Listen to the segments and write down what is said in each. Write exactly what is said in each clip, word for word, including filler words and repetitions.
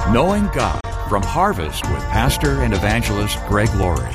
Knowing God from Harvest with pastor and evangelist Greg Laurie.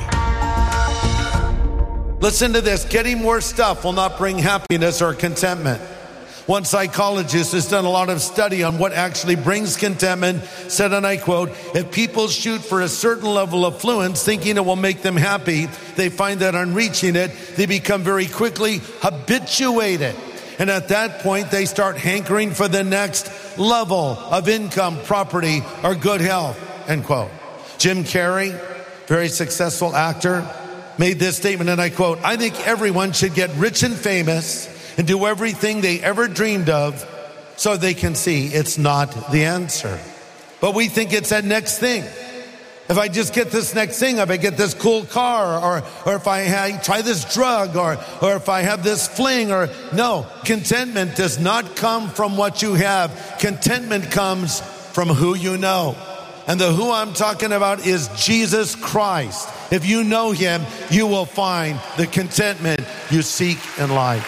Listen to this. Getting more stuff will not bring happiness or contentment. One psychologist has done a lot of study on what actually brings contentment, said, and I quote, if people shoot for a certain level of affluence thinking it will make them happy, they find that on reaching it, they become very quickly habituated. And at that point, they start hankering for the next level of income, property, or good health, end quote. Jim Carrey, very successful actor, made this statement, and I quote, I think everyone should get rich and famous and do everything they ever dreamed of so they can see it's not the answer. But we think it's that next thing. If I just get this next thing, if I get this cool car, or or if I have, try this drug, or or if I have this fling, or no, contentment does not come from what you have. Contentment comes from who you know. And the who I'm talking about is Jesus Christ. If you know him, you will find the contentment you seek in life.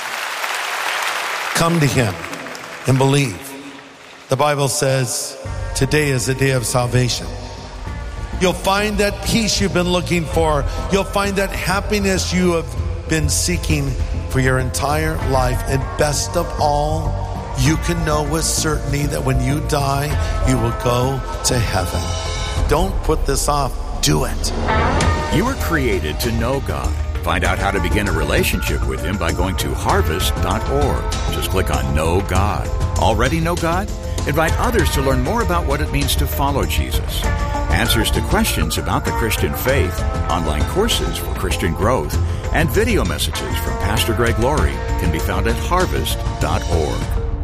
Come to him and believe. The Bible says today is a day of salvation. You'll find that peace you've been looking for. You'll find that happiness you have been seeking for your entire life. And best of all, you can know with certainty that when you die, you will go to heaven. Don't put this off. Do it. You were created to know God. Find out how to begin a relationship with him by going to harvest dot org. Just click on Know God. Already know God? Invite others to learn more about what it means to follow Jesus. Answers to questions about the Christian faith, online courses for Christian growth, and video messages from Pastor Greg Laurie can be found at harvest dot org.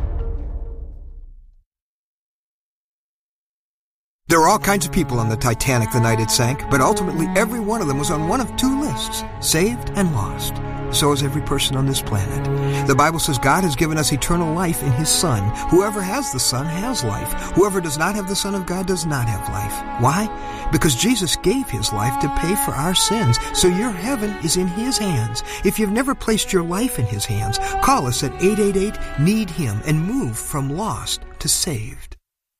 There are all kinds of people on the Titanic the night it sank, but ultimately every one of them was on one of two lists, saved and lost. So is every person on this planet. The Bible says God has given us eternal life in his Son. Whoever has the Son has life. Whoever does not have the Son of God does not have life. Why? Because Jesus gave his life to pay for our sins, so your heaven is in his hands. If you've never placed your life in his hands, call us at eight eight eight, need him and move from lost to saved.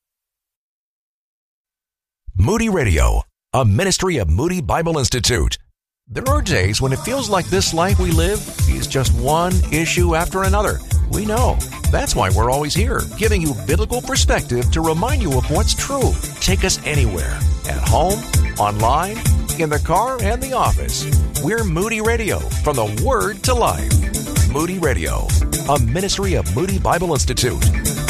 Moody Radio, a ministry of Moody Bible Institute. There are days when it feels like this life we live is just one issue after another. We know. That's why we're always here, giving you biblical perspective to remind you of what's true. Take us anywhere, at home, online, in the car, and the office. We're Moody Radio, from the Word to Life. Moody Radio, a ministry of Moody Bible Institute.